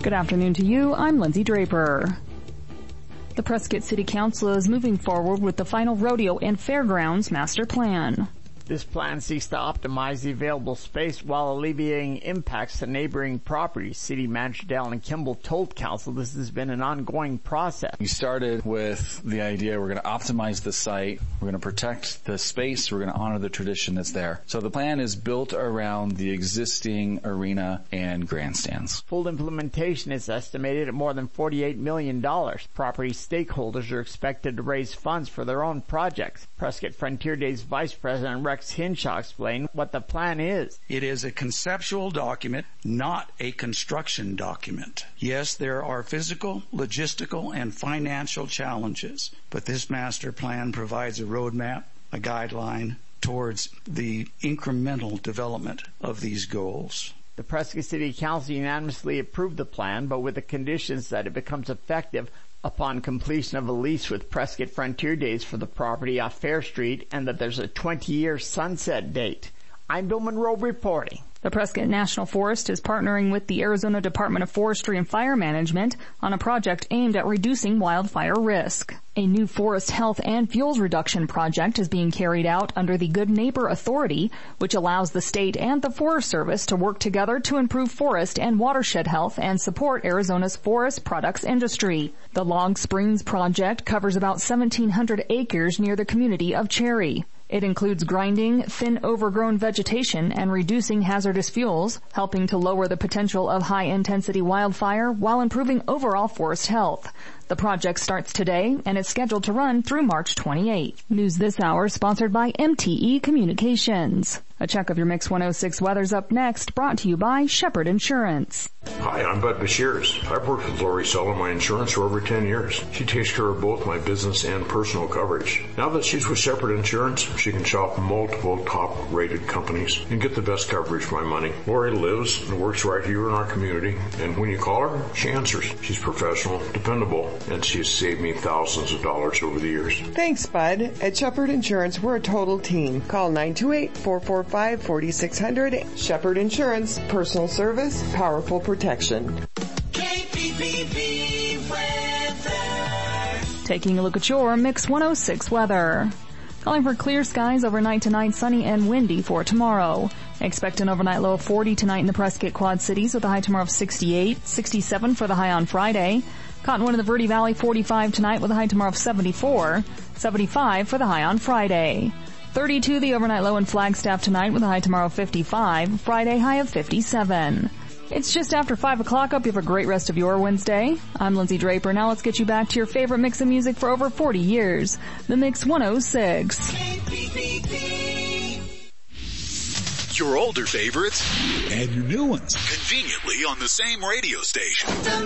Good afternoon to you. I'm Lindsay Draper. The Prescott City Council is moving forward with the final rodeo and fairgrounds master plan. This plan seeks to optimize the available space while alleviating impacts to neighboring properties. City Manager Dallin Kimball told Council this has been an ongoing process. We started with the idea we're going to optimize the site, we're going to protect the space, we're going to honor the tradition that's there. So the plan is built around the existing arena and grandstands. Full implementation is estimated at more than $48 million. Property stakeholders are expected to raise funds for their own projects. Prescott Frontier Days Vice President Rex Hinshaw explained what the plan is. It is a conceptual document, not a construction document. Yes, there are physical, logistical, and financial challenges, but this master plan provides a roadmap, a guideline towards the incremental development of these goals. The Prescott City Council unanimously approved the plan, but with the conditions that it becomes effective upon completion of a lease with Prescott Frontier Days for the property off Fair Street, and that there's a 20-year sunset date. I'm Bill Monroe reporting. The Prescott National Forest is partnering with the Arizona Department of Forestry and Fire Management on a project aimed at reducing wildfire risk. A new forest health and fuels reduction project is being carried out under the Good Neighbor Authority, which allows the state and the Forest Service to work together to improve forest and watershed health and support Arizona's forest products industry. The Log Springs project covers about 1,700 acres near the community of Cherry. It includes grinding thin overgrown vegetation and reducing hazardous fuels, helping to lower the potential of high-intensity wildfire while improving overall forest health. The project starts today and is scheduled to run through March 28. News this hour sponsored by MTE Communications. A check of your Mix 106 weather's up next, brought to you by Shepherd Insurance. Hi, I'm Bud Bashirs. I've worked with Lori selling my insurance for over 10 years. She takes care of both my business and personal coverage. Now that she's with Shepherd Insurance, she can shop multiple top-rated companies and get the best coverage for my money. Lori lives and works right here in our community, and when you call her, she answers. She's professional, dependable, and she has saved me thousands of dollars over the years. Thanks, Bud. At Shepherd Insurance, we're a total team. Call 928-445-4600. Shepherd Insurance, personal service, powerful protection. KPPV weather. Taking a look at your Mix 106 weather. Calling for clear skies overnight tonight, sunny and windy for tomorrow. Expect an overnight low of 40 tonight in the Prescott Quad Cities with a high tomorrow of 68, 67 for the high on Friday. Cottonwood in the Verde Valley 45 tonight with a high tomorrow of 74, 75 for the high on Friday. 32 the overnight low in Flagstaff tonight with a high tomorrow of 55, Friday high of 57. It's just after 5 o'clock. Hope you have a great rest of your Wednesday. I'm Lindsay Draper. Now let's get you back to your favorite mix of music for over 40 years. The Mix 106. Your older favorites and your new ones conveniently on the same radio station.